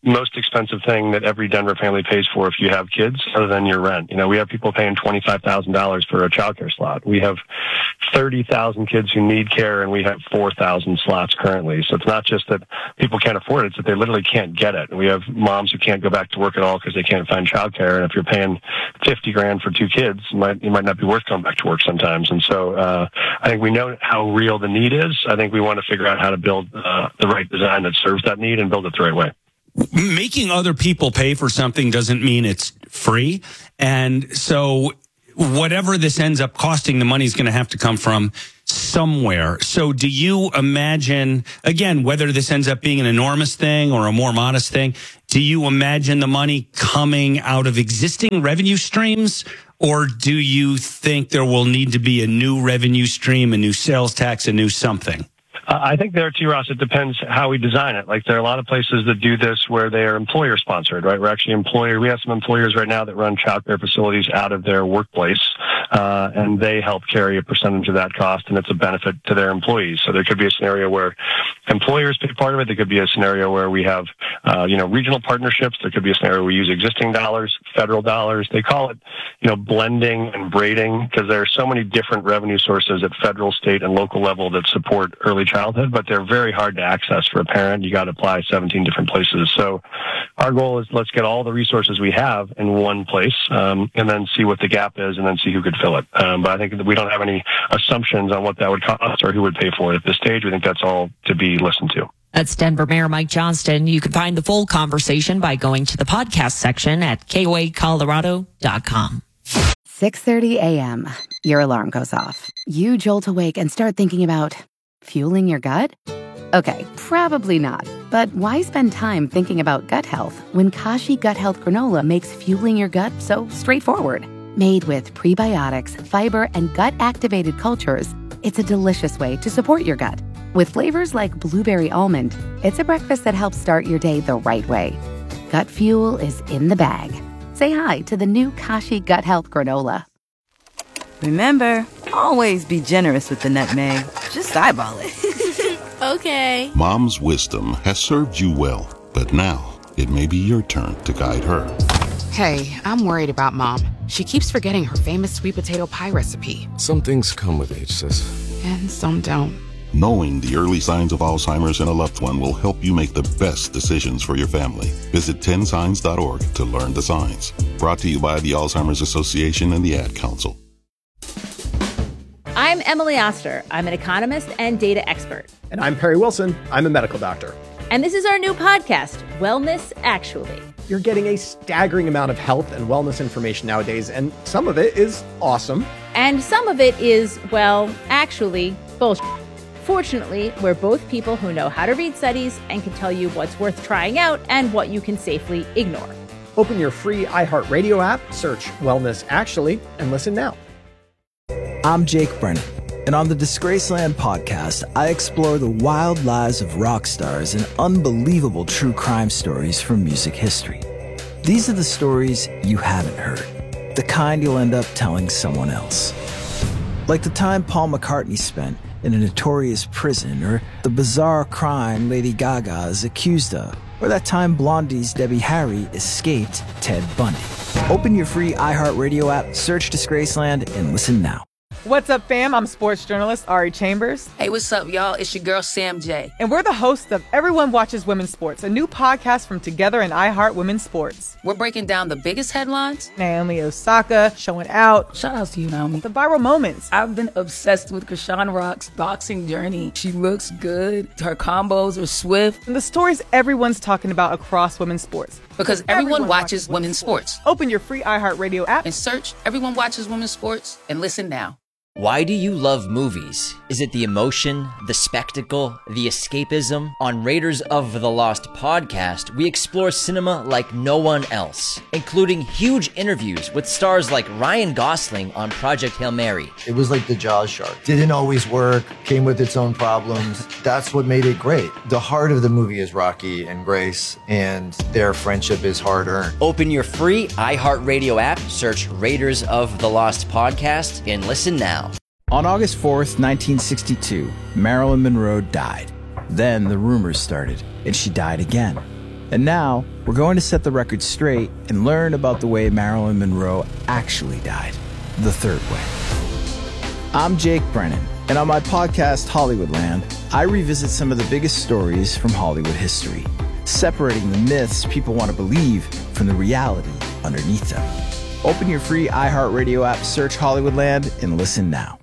most expensive thing that every Denver family pays for if you have kids, other than your rent. We have people paying $25,000 for a childcare slot. We have 30,000 kids who need care, and we have 4,000 slots currently. So it's not just that people can't afford it, it's that they literally can't get it. And we have moms who can't go back to work at all because they can't find childcare. And if you're paying $50,000 for 2 kids, it might not be worth going back to work sometimes. And so I think we know how real the need is. I think we want to figure out how to build the right design that serves that need and build it the right way. Making other people pay for something doesn't mean it's free. And so whatever this ends up costing, the money is going to have to come from somewhere. So do you imagine, again, whether this ends up being an enormous thing or a more modest thing, do you imagine the money coming out of existing revenue streams? Or do you think there will need to be a new revenue stream, a new sales tax, a new something? I think there too, Ross, it depends how we design it. Like there are a lot of places that do this where they are employer sponsored, right? We have some employers right now that run childcare facilities out of their workplace, and they help carry a percentage of that cost, and it's a benefit to their employees. So there could be a scenario where employers pay part of it. There could be a scenario where we have, regional partnerships. There could be a scenario where we use existing dollars, federal dollars. They call it, blending and braiding, because there are so many different revenue sources at federal, state, and local level that support early childhood, but they're very hard to access for a parent. You got to apply 17 different places. So our goal is let's get all the resources we have in one place, and then see what the gap is, and then see who could fill it. But I think that we don't have any assumptions on what that would cost or who would pay for it at this stage. We think that's all to be listened to. That's Denver Mayor Mike Johnston. You can find the full conversation by going to the podcast section at KOAColorado.com. 6:30 a.m. Your alarm goes off. You jolt awake and start thinking about fueling your gut? Okay, probably not. But why spend time thinking about gut health when Kashi Gut Health Granola makes fueling your gut so straightforward? Made with prebiotics, fiber, and gut-activated cultures, it's a delicious way to support your gut. With flavors like blueberry almond, it's a breakfast that helps start your day the right way. Gut fuel is in the bag. Say hi to the new Kashi Gut Health Granola. Remember, always be generous with the nutmeg. Just eyeball it. Okay. Mom's wisdom has served you well, but now it may be your turn to guide her. Hey, I'm worried about Mom. She keeps forgetting her famous sweet potato pie recipe. Some things come with age, sis. And some don't. Knowing the early signs of Alzheimer's in a loved one will help you make the best decisions for your family. Visit 10signs.org to learn the signs. Brought to you by the Alzheimer's Association and the Ad Council. I'm Emily Oster. I'm an economist and data expert. And I'm Perry Wilson. I'm a medical doctor. And this is our new podcast, Wellness Actually. You're getting a staggering amount of health and wellness information nowadays, and some of it is awesome. And some of it is, well, actually, bullshit. Fortunately, we're both people who know how to read studies and can tell you what's worth trying out and what you can safely ignore. Open your free iHeartRadio app, search Wellness Actually, and listen now. I'm Jake Brennan, and on the Disgraceland podcast, I explore the wild lives of rock stars and unbelievable true crime stories from music history. These are the stories you haven't heard, the kind you'll end up telling someone else. Like the time Paul McCartney spent in a notorious prison, or the bizarre crime Lady Gaga is accused of, or that time Blondie's Debbie Harry escaped Ted Bundy. Open your free iHeartRadio app, search Disgraceland, and listen now. What's up, fam? I'm sports journalist Ari Chambers. Hey, what's up, y'all? It's your girl, Sam J. And we're the hosts of Everyone Watches Women's Sports, a new podcast from Together and iHeart Women's Sports. We're breaking down the biggest headlines. Naomi Osaka showing out. Shout out to you, Naomi. The viral moments. I've been obsessed with Krishan Rock's boxing journey. She looks good. Her combos are swift. And the stories everyone's talking about across women's sports. Because everyone watches women's sports. Open your free iHeartRadio app and search Everyone Watches Women's Sports and listen now. Why do you love movies? Is it the emotion, the spectacle, the escapism? On Raiders of the Lost podcast, we explore cinema like no one else, including huge interviews with stars like Ryan Gosling on Project Hail Mary. It was like the Jaws shark. Didn't always work, came with its own problems. That's what made it great. The heart of the movie is Rocky and Grace, and their friendship is hard-earned. Open your free iHeartRadio app, search Raiders of the Lost podcast, and listen now. On August 4th, 1962, Marilyn Monroe died. Then the rumors started, and she died again. And now, we're going to set the record straight and learn about the way Marilyn Monroe actually died, the third way. I'm Jake Brennan, and on my podcast, Hollywoodland, I revisit some of the biggest stories from Hollywood history, separating the myths people want to believe from the reality underneath them. Open your free iHeartRadio app, search Hollywoodland, and listen now.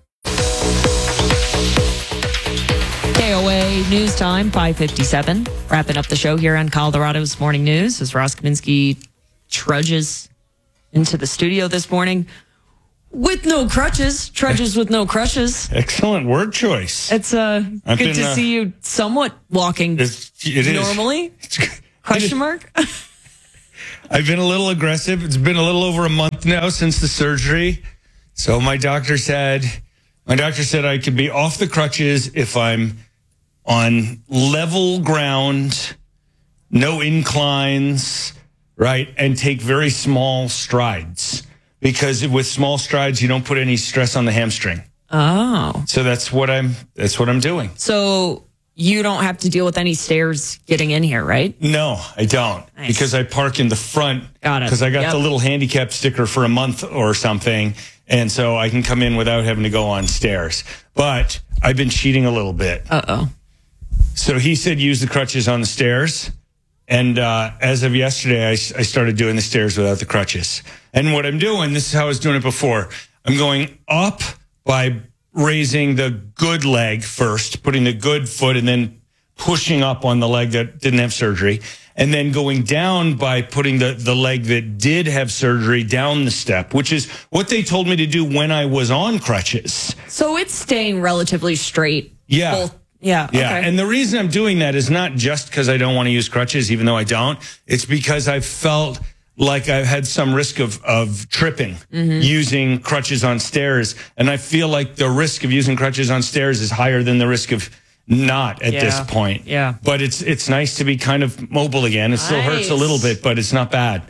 KOA News Time, 5:57. Wrapping up the show here on Colorado's Morning News as Ross Kaminsky trudges into the studio this morning with no crutches. Trudges with no crutches. Excellent word choice. It's good to see you somewhat walking normally. Question mark? I've been a little aggressive. It's been a little over a month now since the surgery. So my doctor said I could be off the crutches if I'm on level ground, no inclines, right? And take very small strides. Because with small strides, you don't put any stress on the hamstring. Oh. So that's what I'm doing. So you don't have to deal with any stairs getting in here, right? No, I don't. Nice. Because I park in the front. Got it. Because I got the little handicap sticker for a month or something. And so I can come in without having to go on stairs. But I've been cheating a little bit. Uh-oh. So he said use the crutches on the stairs. And as of yesterday, I started doing the stairs without the crutches. And what I'm doing, this is how I was doing it before. I'm going up by raising the good leg first, putting the good foot, and then pushing up on the leg that didn't have surgery. And then going down by putting the leg that did have surgery down the step, which is what they told me to do when I was on crutches. So it's staying relatively straight. Yeah. Yeah. Yeah. Okay. And the reason I'm doing that is not just because I don't want to use crutches, even though I don't. It's because I felt like I've had some risk of tripping using crutches on stairs. And I feel like the risk of using crutches on stairs is higher than the risk of not at this point. Yeah. But it's nice to be kind of mobile again. It still hurts a little bit, but it's not bad.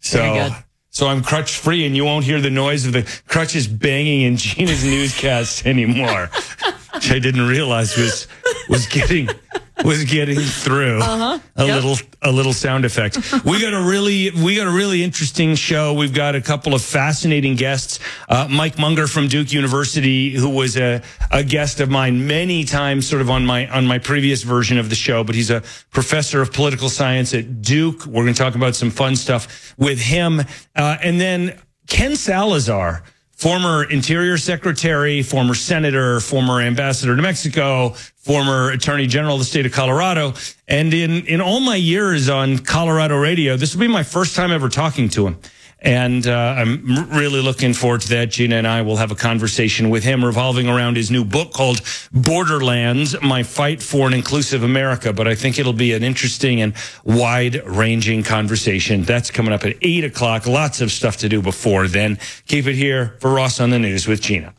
So I'm crutch free and you won't hear the noise of the crutches banging in Gina's newscast anymore. Which I didn't realize was getting through a little sound effect. We got a really interesting show. We've got a couple of fascinating guests. Mike Munger from Duke University, who was a guest of mine many times, sort of on my previous version of the show, but he's a professor of political science at Duke. We're going to talk about some fun stuff with him. And then Ken Salazar, former Interior Secretary, former Senator, former Ambassador to Mexico, former Attorney General of the state of Colorado. And in all my years on Colorado radio, this will be my first time ever talking to him. And I'm really looking forward to that. Gina and I will have a conversation with him revolving around his new book called Borderlands, My Fight for an Inclusive America. But I think it'll be an interesting and wide-ranging conversation. That's coming up at 8 o'clock. Lots of stuff to do before then. Keep it here for Ross on the News with Gina.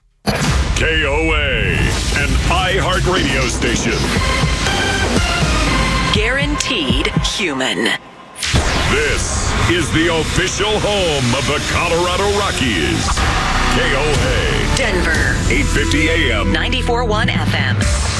KOA, an iHeart radio station. Guaranteed human. This is the official home of the Colorado Rockies. KOA. Denver. 850 AM. 94.1 FM.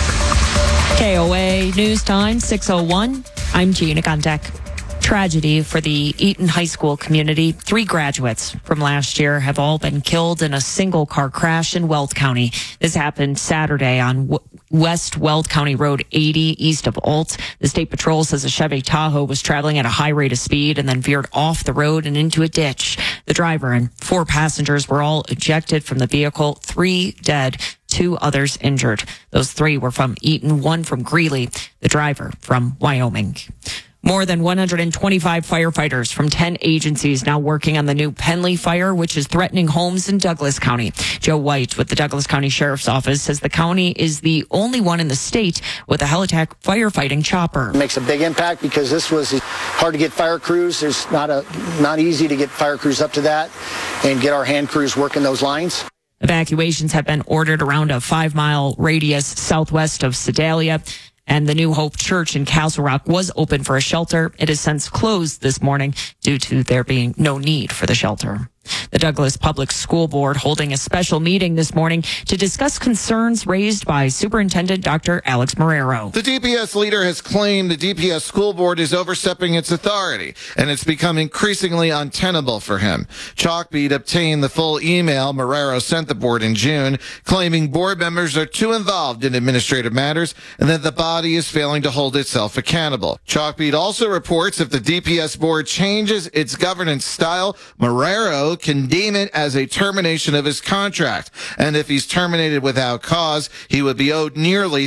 KOA News Time, 6:01. I'm Gina Guntek. Tragedy for the Eaton High School community. 3 graduates from last year have all been killed in a single car crash in Weld County. This happened Saturday on West Weld County Road 80 east of Alt. The state patrol says a Chevy Tahoe was traveling at a high rate of speed and then veered off the road and into a ditch. The driver and 4 passengers were all ejected from the vehicle, 3 dead, 2 others injured. Those 3 were from Eaton, 1 from Greeley, the driver from Wyoming. More than 125 firefighters from 10 agencies now working on the new Penley fire, which is threatening homes in Douglas County. Joe White with the Douglas County Sheriff's Office says the county is the only one in the state with a Helitac firefighting chopper. It makes a big impact because this was hard to get fire crews. There's not easy to get fire crews up to that and get our hand crews working those lines. Evacuations have been ordered around a 5-mile radius southwest of Sedalia. And the New Hope Church in Castle Rock was open for a shelter. It has since closed this morning due to there being no need for the shelter. The Douglas Public School Board holding a special meeting this morning to discuss concerns raised by Superintendent Dr. Alex Marrero. The DPS leader has claimed the DPS school board is overstepping its authority, and it's become increasingly untenable for him. Chalkbeat obtained the full email Marrero sent the board in June, claiming board members are too involved in administrative matters and that the body is failing to hold itself accountable. Chalkbeat also reports if the DPS board changes its governance style, Marrero can deem it as a termination of his contract. And if he's terminated without cause, he would be owed nearly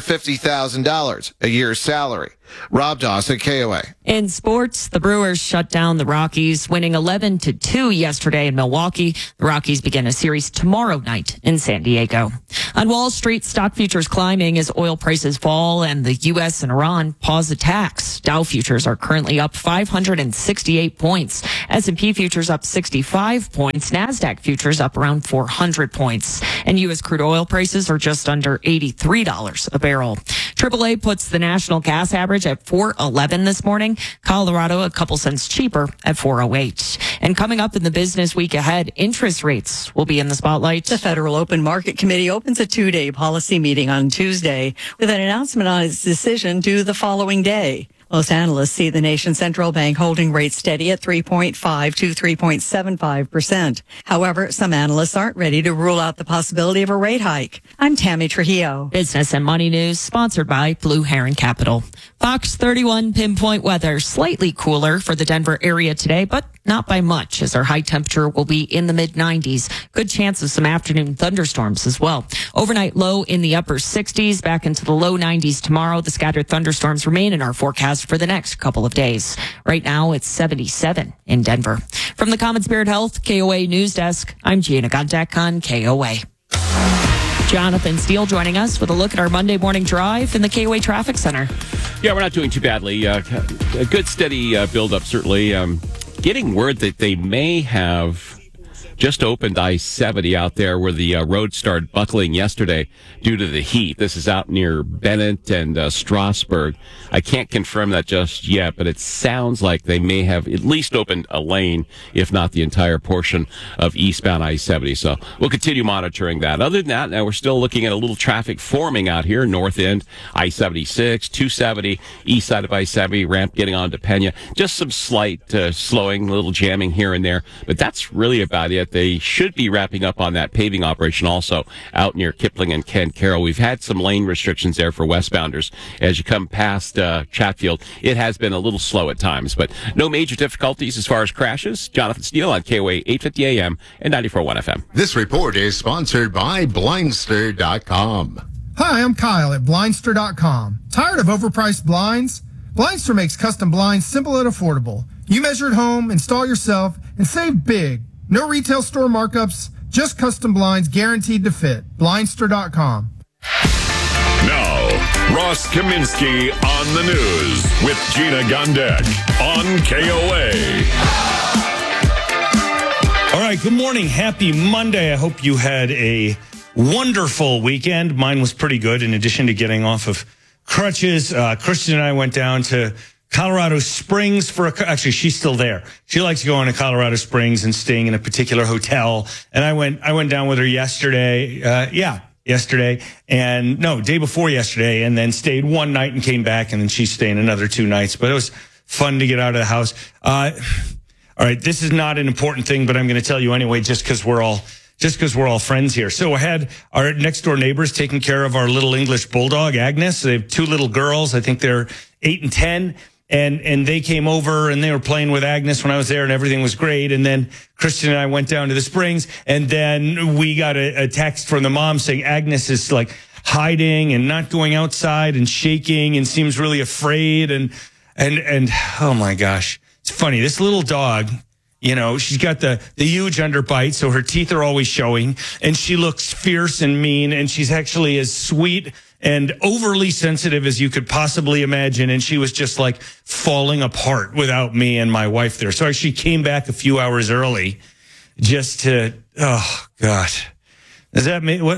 $350,000, a year's salary. Rob Dawson, KOA. In sports, the Brewers shut down the Rockies, winning 11-2 yesterday in Milwaukee. The Rockies begin a series tomorrow night in San Diego. On Wall Street, stock futures climbing as oil prices fall and the U.S. and Iran pause attacks. Dow futures are currently up 568 points. S&P futures up 65 points. NASDAQ futures up around 400 points. And U.S. crude oil prices are just under $83 a barrel. AAA puts the national gas average at $4.11 this morning. Colorado a couple cents cheaper at $4.08. And coming up in the business week ahead, interest rates will be in the spotlight. The Federal Open Market Committee opens a 2-day policy meeting on Tuesday with an announcement on its decision due the following day. Most analysts see the nation's central bank holding rates steady at 3.5 to 3.75%. However, some analysts aren't ready to rule out the possibility of a rate hike. I'm Tammy Trujillo. Business and Money News sponsored by Blue Heron Capital. Fox 31 pinpoint weather, slightly cooler for the Denver area today, but not by much, as our high temperature will be in the mid-90s. Good chance of some afternoon thunderstorms as well. Overnight low in the upper 60s, back into the low 90s tomorrow. The scattered thunderstorms remain in our forecast for the next couple of days. Right now, it's 77 in Denver. From the Common Spirit Health KOA News Desk, I'm Gina Gondek on KOA. Jonathan Steele joining us with a look at our Monday morning drive in the KOA Traffic Center. Yeah, we're not doing too badly. A good steady build-up, certainly. Getting word that they may have just opened I-70 out there where the road started buckling yesterday due to the heat. This is out near Bennett and Strasburg. I can't confirm that just yet, but it sounds like they may have at least opened a lane, if not the entire portion of eastbound I-70. So we'll continue monitoring that. Other than that, now we're still looking at a little traffic forming out here, north end, I-76, 270, east side of I-70, ramp getting on to Pena. Just some slight slowing, a little jamming here and there, but that's really about it. They should be wrapping up on that paving operation also out near Kipling and Ken Carroll. We've had some lane restrictions there for westbounders. As you come past Chatfield, it has been a little slow at times, but no major difficulties as far as crashes. Jonathan Steele on KOA 850 AM and 94.1 FM. This report is sponsored by Blindster.com. Hi, I'm Kyle at Blindster.com. Tired of overpriced blinds? Blindster makes custom blinds simple and affordable. You measure at home, install yourself, and save big. No retail store markups, just custom blinds guaranteed to fit. Blindster.com. Now, Ross Kaminsky on the news with Gina Gondek on KOA. All right, good morning. Happy Monday. I hope you had a wonderful weekend. Mine was pretty good. In addition to getting off of crutches, Kristen and I went down to Colorado Springs actually, she's still there. She likes going to Colorado Springs and staying in a particular hotel. And I went down with her yesterday. Day before yesterday, and then stayed one night and came back, and then she's staying another 2 nights. But it was fun to get out of the house. All right, this is not an important thing, but I'm going to tell you anyway, just because we're all friends here. So I had our next door neighbors taking care of our little English bulldog, Agnes. They have 2 little girls. I think they're 8 and 10. And they came over and they were playing with Agnes when I was there, and everything was great. And then Kristen and I went down to the Springs, and then we got a text from the mom saying Agnes is like hiding and not going outside and shaking and seems really afraid. And oh my gosh, it's funny. This little dog, you know, she's got the huge underbite, so her teeth are always showing, and she looks fierce and mean, and she's actually as sweet and overly sensitive as you could possibly imagine. And she was just like falling apart without me and my wife there. So she came back a few hours early just to, oh God, does that mean, what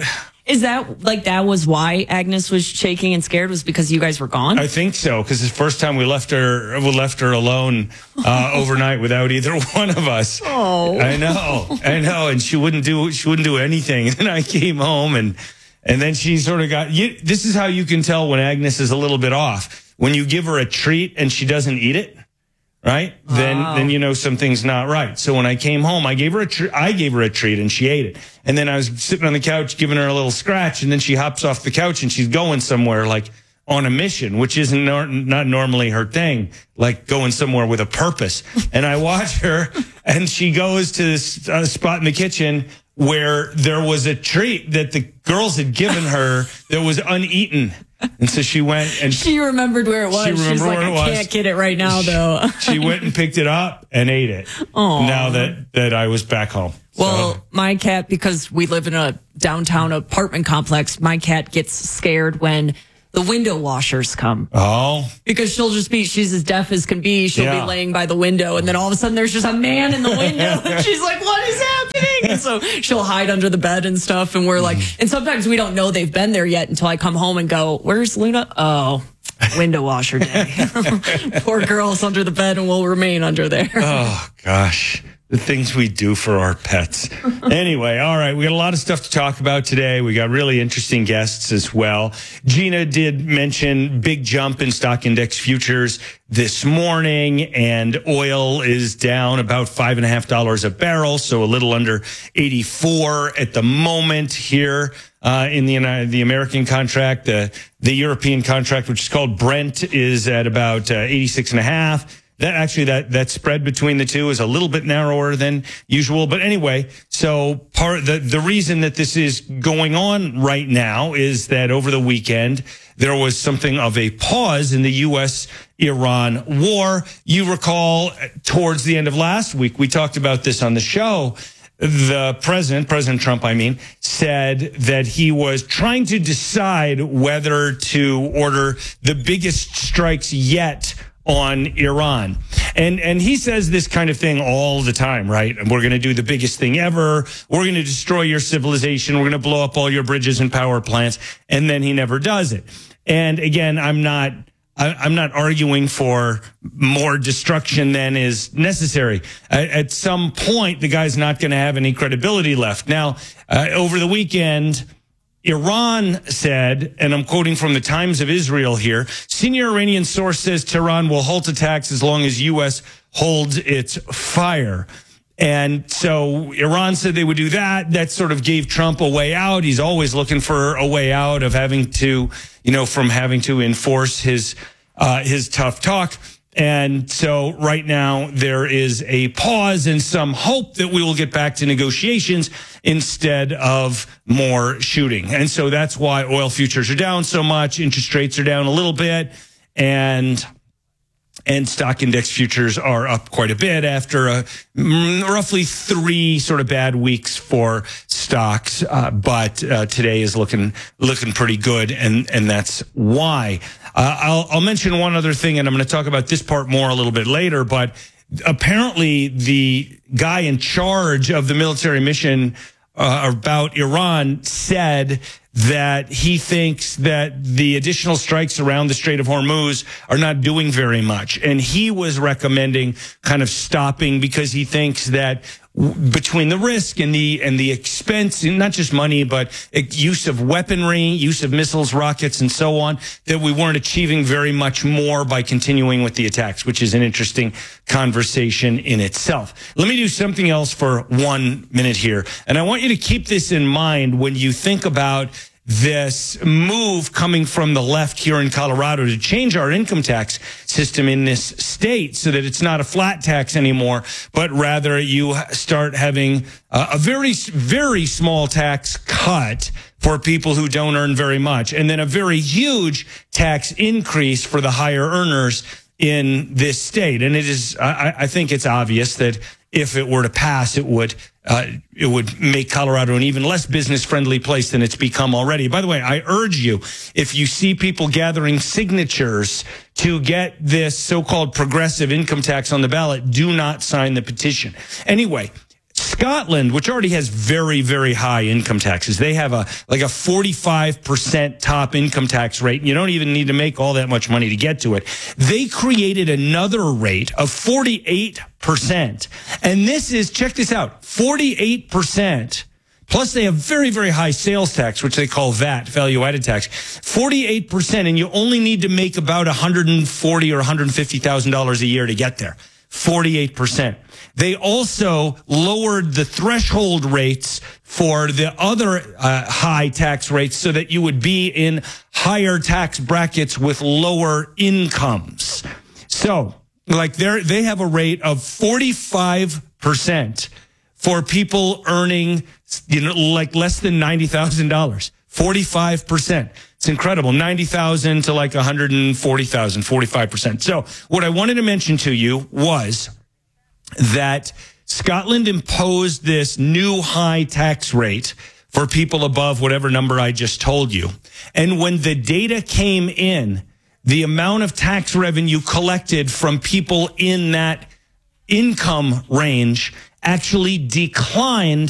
Is that that was why Agnes was shaking and scared, was because you guys were gone? I think so, because the first time we left her alone overnight without either one of us. Oh, I know, and she wouldn't do anything. And I came home, and then she sort of got. This is how you can tell when Agnes is a little bit off. When you give her a treat and she doesn't eat it, right? Then you know something's not right. So when I came home, I gave her a treat and she ate it. And then I was sitting on the couch giving her a little scratch, and then she hops off the couch and she's going somewhere like on a mission, which isn't not normally her thing, like going somewhere with a purpose. And I watch her, and she goes to this spot in the kitchen where there was a treat that the girls had given her that was uneaten. And so she went and she remembered where it was. She's like, I can't get it right now, though. She went and picked it up and ate it. Aww. Now that I was back home. Well, my cat, because we live in a downtown apartment complex, my cat gets scared when the window washers come. Oh. Because she's as deaf as can be. She'll be laying by the window, and then all of a sudden there's just a man in the window, and she's like, what is happening? And so she'll hide under the bed and stuff, and we're like, and sometimes we don't know they've been there yet until I come home and go, where's Luna? Oh, window washer day. Poor girl's under the bed and will remain under there. Oh, gosh. The things we do for our pets. Anyway, all right. We got a lot of stuff to talk about today. We got really interesting guests as well. Gina did mention big jump in stock index futures this morning, and oil is down about $5.50 a barrel, so a little under 84 at the moment here in the American contract. The European contract, which is called Brent, is at about 86.5. That spread between the two is a little bit narrower than usual. But anyway, so the reason that this is going on right now is that over the weekend, there was something of a pause in the U.S.-Iran war. You recall towards the end of last week, we talked about this on the show. The President Trump, said that he was trying to decide whether to order the biggest strikes yet on Iran. And he says this kind of thing all the time, right? And we're going to do the biggest thing ever. We're going to destroy your civilization. We're going to blow up all your bridges and power plants. And then he never does it. And again, I'm not arguing for more destruction than is necessary. At some point, the guy's not going to have any credibility left. Now, over the weekend, Iran said, and I'm quoting from the Times of Israel here, senior Iranian source says Tehran will halt attacks as long as U.S. holds its fire. And so Iran said they would do that. That sort of gave Trump a way out. He's always looking for a way out of having to, from having to enforce his tough talk. And so right now there is a pause and some hope that we will get back to negotiations instead of more shooting. And so that's why oil futures are down so much. Interest rates are down a little bit, and stock index futures are up quite a bit after roughly 3 sort of bad weeks for stocks. But today is looking pretty good, and that's why. I'll mention one other thing, and I'm going to talk about this part more a little bit later, but apparently the guy in charge of the military mission about Iran said that he thinks that the additional strikes around the Strait of Hormuz are not doing very much. And he was recommending kind of stopping because he thinks that between the risk and the expense, not just money, but use of weaponry, use of missiles, rockets, and so on, that we weren't achieving very much more by continuing with the attacks, which is an interesting conversation in itself. Let me do something else for 1 minute here. And I want you to keep this in mind when you think about this move coming from the left here in Colorado to change our income tax system in this state so that it's not a flat tax anymore, but rather you start having a very, very small tax cut for people who don't earn very much, and then a very huge tax increase for the higher earners in this state. And it is, I think it's obvious that if it were to pass, it would make Colorado an even less business-friendly place than it's become already. By the way, I urge you, if you see people gathering signatures to get this so-called progressive income tax on the ballot, do not sign the petition. Anyway, Scotland, which already has very, very high income taxes, they have a 45% top income tax rate. And you don't even need to make all that much money to get to it. They created another rate of 48%. And this is, check this out, 48%. Plus, they have very, very high sales tax, which they call VAT, value-added tax, 48%, and you only need to make about $140,000 or $150,000 a year to get there. 48%. They also lowered the threshold rates for the other high tax rates so that you would be in higher tax brackets with lower incomes. So, like, they have a rate of 45% for people earning, like less than $90,000. 45%. It's incredible. 90,000 to like 140,000, 45%. So what I wanted to mention to you was that Scotland imposed this new high tax rate for people above whatever number I just told you. And when the data came in, the amount of tax revenue collected from people in that income range actually declined